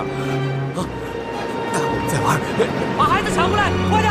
啊，带我们再玩。 把孩子抢过来，快点！